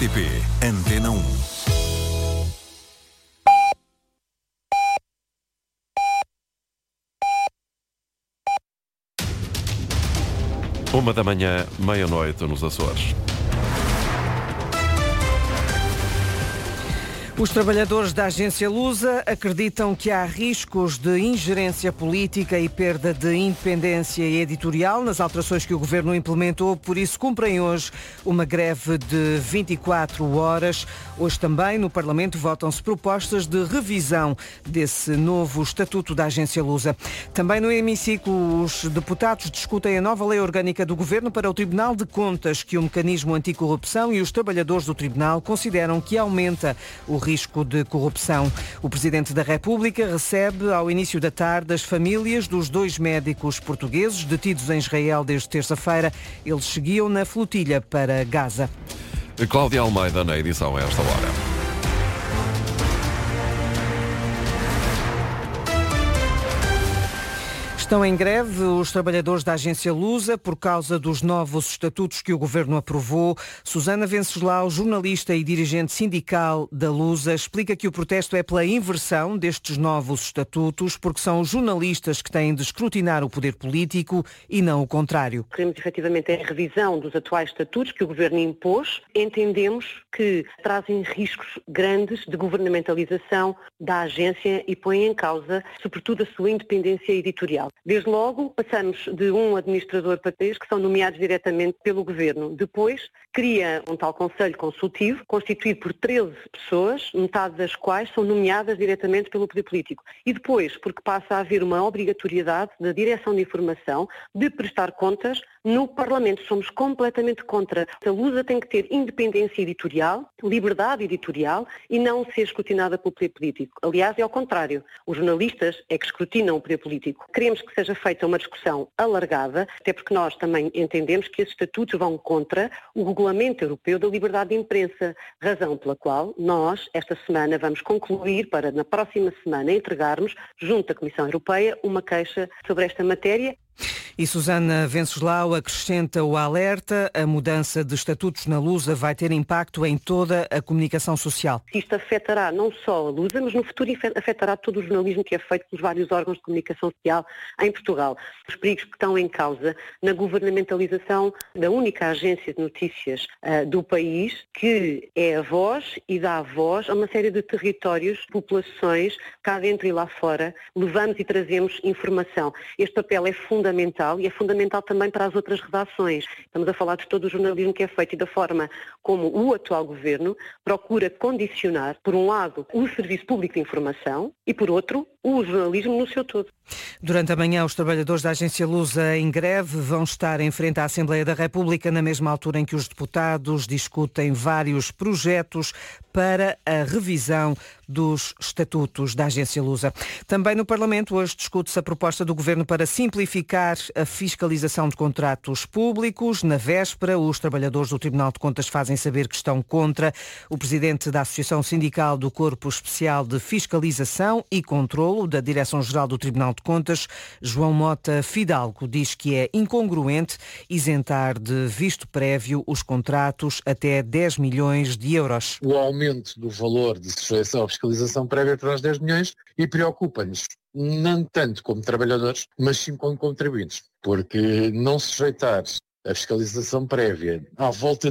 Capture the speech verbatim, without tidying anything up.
T P, Antena um. Uma da manhã, meia-noite nos Açores. Os trabalhadores da agência Lusa acreditam que há riscos de ingerência política e perda de independência editorial nas alterações que o Governo implementou, por isso cumprem hoje uma greve de vinte e quatro horas. Hoje também no Parlamento votam-se propostas de revisão desse novo Estatuto da agência Lusa. Também no hemiciclo os deputados discutem a nova lei orgânica do Governo para o Tribunal de Contas, que o mecanismo anticorrupção e os trabalhadores do Tribunal consideram que aumenta o risco de corrupção. O Presidente da República recebe ao início da tarde as famílias dos dois médicos portugueses detidos em Israel desde terça-feira. Eles seguiam na flotilha para Gaza. Cláudia Almeida na edição a esta hora. Estão em greve os trabalhadores da agência Lusa por causa dos novos estatutos que o Governo aprovou. Susana Venceslau, jornalista e dirigente sindical da Lusa, explica que o protesto é pela inversão destes novos estatutos, porque são os jornalistas que têm de escrutinar o poder político e não o contrário. Queremos efetivamente a revisão dos atuais estatutos que o Governo impôs. Entendemos que trazem riscos grandes de governamentalização da agência e põem em causa, sobretudo, a sua independência editorial. Desde logo, passamos de um administrador para três que são nomeados diretamente pelo Governo. Depois, cria um tal Conselho Consultivo, constituído por treze pessoas, metade das quais são nomeadas diretamente pelo poder político. E depois, porque passa a haver uma obrigatoriedade da direção de informação de prestar contas no Parlamento. Somos completamente contra. A Lusa tem que ter independência editorial, liberdade editorial e não ser escrutinada pelo poder político. Aliás, é ao contrário. Os jornalistas é que escrutinam o poder político. Queremos que seja feita uma discussão alargada, até porque nós também entendemos que esses estatutos vão contra o Regulamento Europeu da Liberdade de Imprensa, razão pela qual nós, esta semana, vamos concluir para, na próxima semana, entregarmos, junto à Comissão Europeia, uma queixa sobre esta matéria. E Susana Venceslau acrescenta o alerta: a mudança de estatutos na Lusa vai ter impacto em toda a comunicação social. Isto afetará não só a Lusa, mas no futuro afetará todo o jornalismo que é feito pelos vários órgãos de comunicação social em Portugal. Os perigos que estão em causa na governamentalização da única agência de notícias uh, do país, que é a voz e dá a voz a uma série de territórios, populações, cá dentro e lá fora, levamos e trazemos informação. Este papel é fundamental. E é fundamental também para as outras redações. Estamos a falar de todo o jornalismo que é feito e da forma como o atual Governo procura condicionar, por um lado, o Serviço Público de Informação e, por outro, o jornalismo no seu todo. Durante a manhã, os trabalhadores da agência Lusa em greve vão estar em frente à Assembleia da República, na mesma altura em que os deputados discutem vários projetos para a revisão dos estatutos da agência Lusa. Também no Parlamento, hoje discute-se a proposta do Governo para simplificar a fiscalização de contratos públicos. Na véspera, os trabalhadores do Tribunal de Contas fazem saber que estão contra. O presidente da Associação Sindical do Corpo Especial de Fiscalização e Controlo da Direção-Geral do Tribunal de Contas, João Mota Fidalgo, diz que é incongruente isentar de visto prévio os contratos até dez milhões de euros. O aumento do valor de sujeição à fiscalização prévia para os dez milhões e preocupa-nos não tanto como trabalhadores, mas sim como contribuintes, porque não sujeitar a fiscalização prévia à volta